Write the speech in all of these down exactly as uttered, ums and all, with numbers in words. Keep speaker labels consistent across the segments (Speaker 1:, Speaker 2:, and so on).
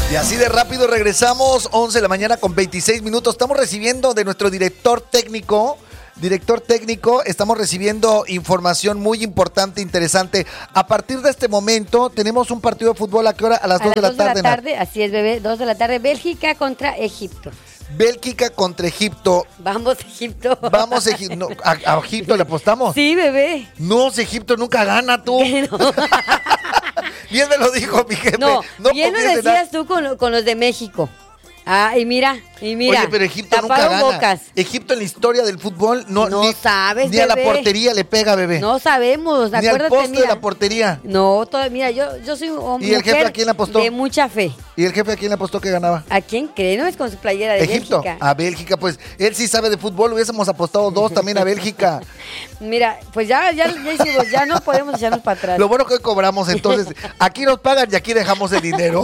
Speaker 1: Y así de rápido regresamos, once de la mañana con veintiséis minutos. Estamos recibiendo de nuestro director técnico, director técnico, estamos recibiendo información muy importante, interesante. A partir de este momento tenemos un partido de fútbol, ¿a qué hora? A las dos de la tarde.
Speaker 2: A las dos de la tarde, así es, bebé, dos de la tarde, Bélgica contra Egipto.
Speaker 1: Bélgica contra Egipto.
Speaker 2: Vamos, Egipto.
Speaker 1: Vamos, Egipto. No, a, a Egipto le apostamos.
Speaker 2: Sí, bebé.
Speaker 1: No, si Egipto nunca gana, tú.
Speaker 2: No.
Speaker 1: Bien me lo dijo mi jefe.
Speaker 2: No,
Speaker 1: no
Speaker 2: bien lo decías nada. Tú con, con los de México. Ah, y mira, y mira.
Speaker 1: Oye, pero Egipto nunca gana.
Speaker 2: Bocas.
Speaker 1: Egipto en la historia del fútbol no,
Speaker 2: no
Speaker 1: ni,
Speaker 2: sabes,
Speaker 1: ni
Speaker 2: bebé.
Speaker 1: a la portería le pega, bebé.
Speaker 2: No sabemos,
Speaker 1: ni
Speaker 2: acuérdate,
Speaker 1: al poste
Speaker 2: mira.
Speaker 1: de la portería.
Speaker 2: No, todo, mira, yo, yo soy un
Speaker 1: ¿Y el jefe a quién le apostó?
Speaker 2: De mucha fe.
Speaker 1: ¿Y el jefe a quién le apostó que ganaba?
Speaker 2: ¿A quién cree? No es con su playera de
Speaker 1: Egipto.
Speaker 2: Bélgica.
Speaker 1: A Bélgica, pues él sí sabe de fútbol, hubiésemos apostado dos también a Bélgica.
Speaker 2: Mira, pues ya, ya, ya hicimos, ya no podemos echarnos para atrás.
Speaker 1: Lo bueno que hoy cobramos, entonces, aquí nos pagan y aquí dejamos el dinero.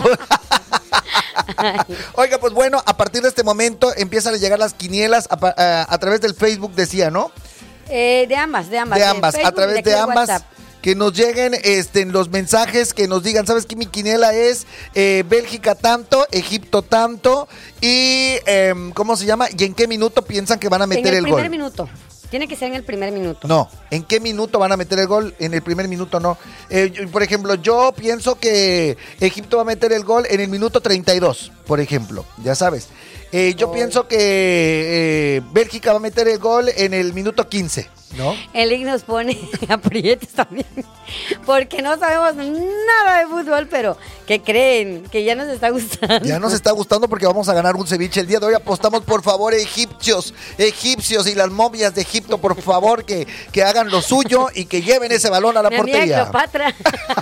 Speaker 1: Oiga, pues bueno, a partir de este momento empiezan a llegar las quinielas a, a, a través del Facebook, decía, ¿no?
Speaker 2: Eh, de ambas, de ambas.
Speaker 1: De ambas,
Speaker 2: Facebook,
Speaker 1: a través de, de ambas. WhatsApp. Que nos lleguen este, los mensajes, que nos digan, ¿sabes qué? Mi quiniela es eh, Bélgica tanto, Egipto tanto y, eh, ¿cómo se llama? ¿Y en qué minuto piensan que van a meter el gol?
Speaker 2: En el primer minuto. Tiene que ser en el primer minuto.
Speaker 1: No, ¿en qué minuto van a meter el gol? En el primer minuto no. Eh, por ejemplo, yo pienso que Egipto va a meter el gol en el minuto treinta y dos, por ejemplo, ya sabes. Eh, yo oh. pienso que eh, Bélgica va a meter el gol en el minuto quince, ¿no?
Speaker 2: El Lick nos pone aprietos también, porque no sabemos nada de fútbol, pero que creen que ya nos está gustando.
Speaker 1: Ya nos está gustando porque vamos a ganar un ceviche. El día de hoy apostamos, por favor, egipcios, egipcios y las momias de Egipto, por favor, que, que hagan lo suyo y que lleven ese balón a la
Speaker 2: mi
Speaker 1: portería.
Speaker 2: Amiga Cleopatra.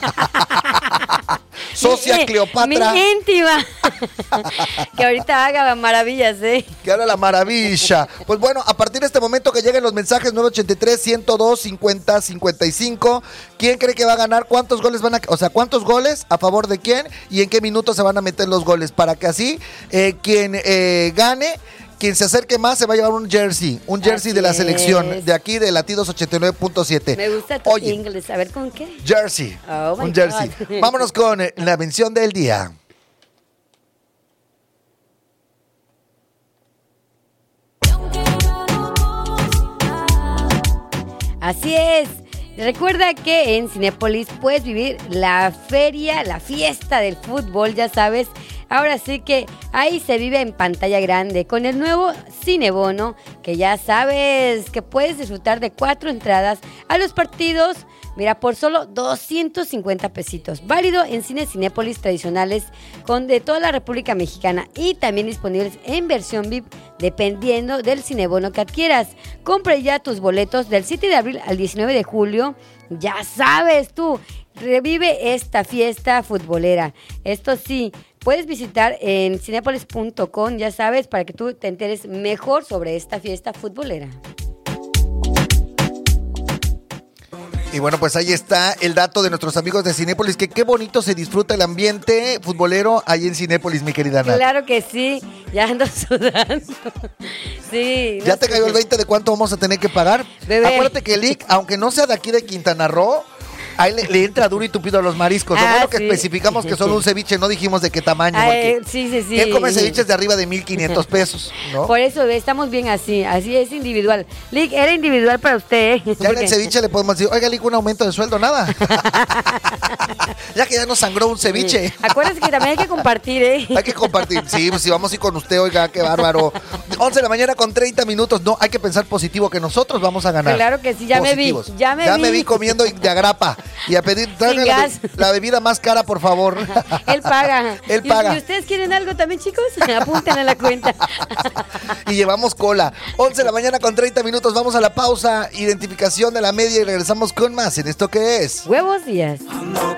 Speaker 1: Socia
Speaker 2: mi,
Speaker 1: Cleopatra.
Speaker 2: Mi íntima. Que ahorita haga maravillas, ¿eh?
Speaker 1: Que haga la maravilla. Pues bueno, a partir de este momento que lleguen los mensajes nueve ochenta y tres, ciento dos, cincuenta, cincuenta y cinco. ¿Quién cree que va a ganar? ¿Cuántos goles van a, o sea, cuántos goles a favor de quién? ¿Y en qué minutos se van a meter los goles? Para que así eh, quien eh, gane, quien se acerque más se va a llevar un jersey, un jersey así de la selección, es. de aquí de Latidos ochenta y nueve punto siete.
Speaker 2: Me gusta tu Oye, inglés, a ver con qué.
Speaker 1: Jersey,
Speaker 2: oh
Speaker 1: un jersey. God. Vámonos con eh, la mención del día.
Speaker 2: Así es. Recuerda que en Cinépolis puedes vivir la feria, la fiesta del fútbol, ya sabes. Ahora sí que ahí se vive en pantalla grande con el nuevo Cinebono, que ya sabes que puedes disfrutar de cuatro entradas a los partidos, mira, por solo doscientos cincuenta pesitos. Válido en cines Cinépolis tradicionales con de toda la República Mexicana y también disponibles en versión V I P dependiendo del Cinebono que adquieras. Compra ya tus boletos del siete de abril al diecinueve de julio. Ya sabes tú, revive esta fiesta futbolera. Esto sí, puedes visitar en cinépolis punto com, ya sabes, para que tú te enteres mejor sobre esta fiesta futbolera.
Speaker 1: Y bueno, pues ahí está el dato de nuestros amigos de Cinépolis, que qué bonito se disfruta el ambiente futbolero ahí en Cinépolis, mi querida Nat.
Speaker 2: Claro que sí, ya ando sudando. Sí.
Speaker 1: ¿Ya te cayó el veinte de cuánto vamos a tener que pagar?
Speaker 2: Bebé.
Speaker 1: Acuérdate que el Lick, aunque no sea de aquí de Quintana Roo, ahí le, le entra duro y tupido a los mariscos. Lo
Speaker 2: ah,
Speaker 1: bueno que
Speaker 2: sí.
Speaker 1: especificamos que son un ceviche, no dijimos de qué tamaño.
Speaker 2: Ay, sí, sí, sí.
Speaker 1: Él come ceviches de arriba de mil quinientos pesos, ¿no?
Speaker 2: Por eso estamos bien así, así es individual. Lick, era individual para usted, ¿eh?
Speaker 1: Ya
Speaker 2: Porque...
Speaker 1: en el ceviche le podemos decir, oiga, Lick, un aumento de sueldo, nada. Ya que ya nos sangró un ceviche.
Speaker 2: Sí. Acuérdense que también hay que compartir, ¿eh?
Speaker 1: Hay que compartir. Sí, pues si vamos a ir con usted, oiga, qué bárbaro. once de la mañana con treinta minutos. No, hay que pensar positivo que nosotros vamos a ganar.
Speaker 2: Claro que sí, ya
Speaker 1: Positivos.
Speaker 2: me vi, ya me
Speaker 1: ya
Speaker 2: vi.
Speaker 1: Ya me vi comiendo de agrapa y a pedir, tráigame la, be la bebida más cara, por favor.
Speaker 2: Él paga.
Speaker 1: Él paga.
Speaker 2: ¿Y, ¿Y ustedes quieren algo también, chicos? Apunten a la cuenta.
Speaker 1: Y llevamos cola. once de la mañana con treinta minutos. Vamos a la pausa. Identificación de la media y regresamos con más en esto que es
Speaker 2: Huevos Días.